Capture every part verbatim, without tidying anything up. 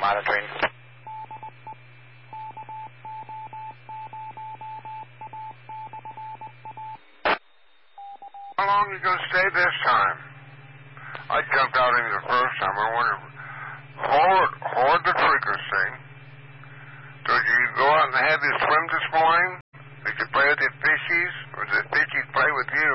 monitoring. How long are you going to stay this time? I jumped out in the first time. I wonder, hold, hold the frequency. Did you go out and have you swim this morning? Did you play with the fishies? Or did the fishies play with you?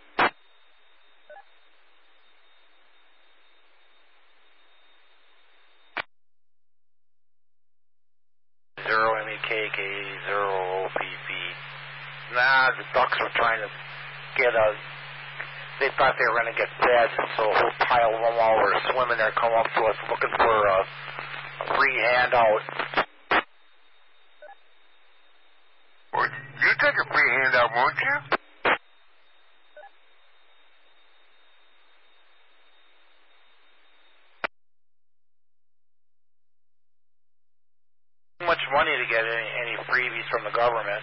Zero M E K K zero O P P. Nah, the ducks were trying to get a... They thought they were going to get fed, so a whole pile of them all were swimming there, come up to us looking for a, a free handout. Well, you take a free handout, won't you? Too much money to get any, any freebies from the government.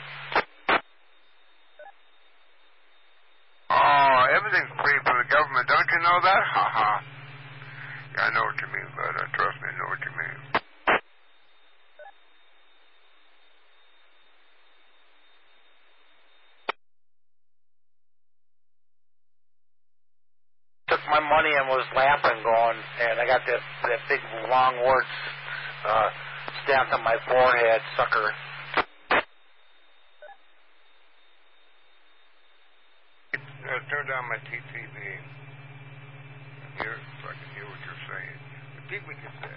Oh, everything's free from the government. Don't you know that? Ha ha. Yeah, I know what you mean, but uh, trust me, I know what you mean. Took my money and was laughing, going, and I got that that big long word uh, stamped on my forehead, sucker. Uh, turn down my T T V. Here, so I can hear what you're saying. Repeat what you said.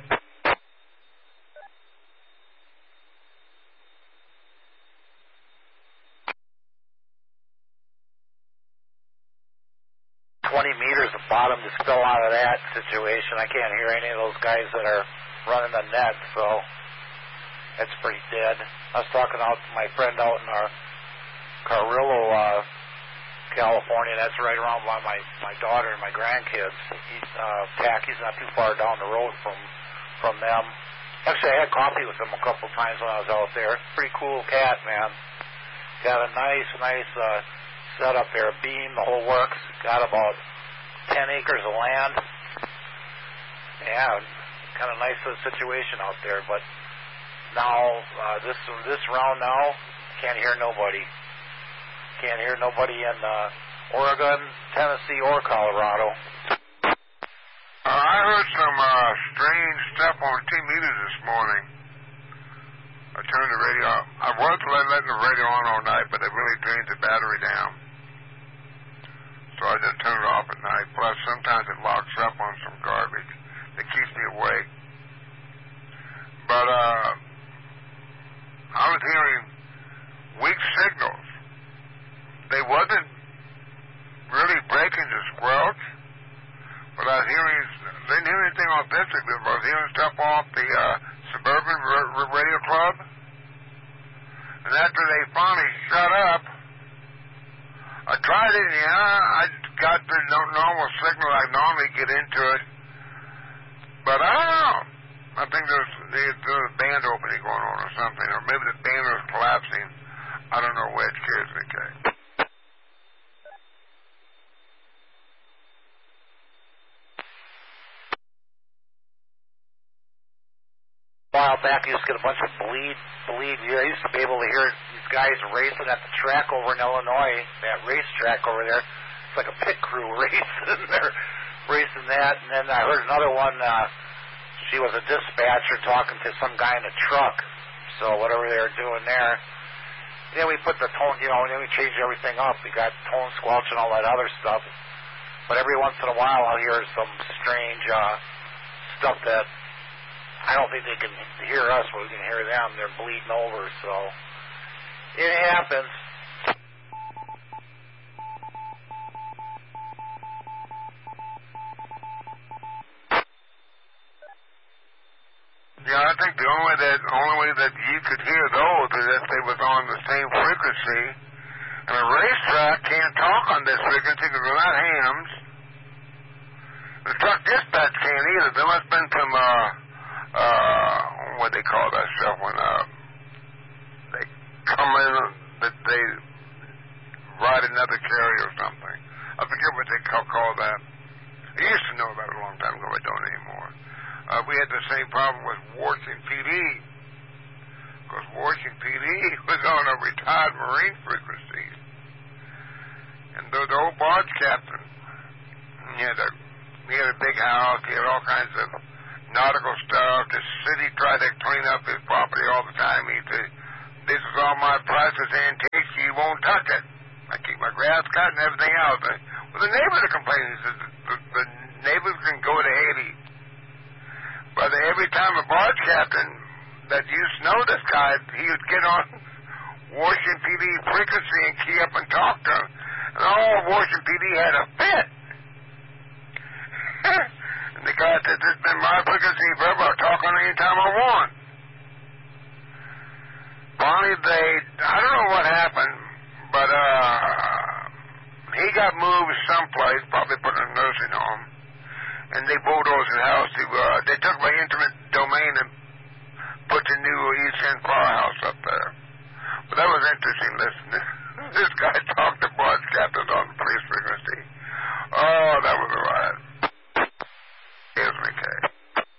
Twenty meters of bottom just fell out of that situation. I can't hear any of those guys that are running the net, so that's pretty dead. I was talking out to my friend out in our Carrillo, uh, California. That's right around by my, my daughter and my grandkids. He's uh, Tacky's not too far down the road from from them. Actually, I had coffee with him a couple times when I was out there. Pretty cool cat, man. Got a nice, nice uh, setup there, beam, the whole works. Got about ten acres of land. Yeah, kind of nice little situation out there. But now, uh, this this round now, can't hear nobody. Can't hear nobody in uh, Oregon, Tennessee, or Colorado. Uh, I heard some uh, strange stuff on T meters this morning. I turned the radio off. I was letting the radio on all night, but it really drains the battery down. So I just turn it off at night. Plus, sometimes it locks up on some garbage that keeps me awake. But uh, I was hearing weak signals. They wasn't really breaking the squelch, but I was hearing, didn't hear anything on this signal, but I was hearing stuff off the uh, Suburban r- r- Radio Club. And after they finally shut up, I tried it, yeah, I got the no- normal signal I normally get into it, but I don't know. I think there's, there's a band opening going on or something, or maybe the band is collapsing. I don't know which, kids, okay. A while back, I used to get a bunch of bleed, bleed. I used to be able to hear these guys racing at the track over in Illinois, that racetrack over there. It's like a pit crew racing. They're racing that. And then I heard another one. Uh, she was a dispatcher talking to some guy in a truck. So whatever they were doing there. Then we put the tone, you know, and then we changed everything up. We got tone squelch and all that other stuff. But every once in a while, I'll hear some strange uh, stuff that I don't think they can hear us, but we can hear them. They're bleeding over, so it happens. Yeah, I think the only way that only way that you could hear those is if they was on the same frequency. And a racetrack can't talk on this frequency because they're not hams. The truck dispatch can't either. There must have been some uh uh what they call that stuff when uh they come in that they ride another carrier or something. I forget what they call, call that. I used to know about it a long time ago, I don't anymore. Uh, uh, we had the same problem with Washington P D. Because Washington P D was on a retired Marine frequency. And the, the old barge captain, he had, a, he had a big house, he had all kinds of nautical stuff. The city tried to clean up his property all the time. He said, this is all my priceless antiques, you won't touch it. I keep my grass cut and everything else. Well, the neighbors are complaining. He says, the, the neighbors can go to Hades. But every time a barge captain that used to know this guy, he would get on Washington P D frequency and key up and talk to him. And all Washington P D had a fit. And the guy said, this has been my frequency forever. I'll talk on any time I want. Finally, they, I don't know what happened, but uh, he got moved someplace, probably put in a nursing home, and they bulldozed his house. To, uh, they took my intimate domain and put the new East End firehouse up there. But that was interesting listening. This guy talk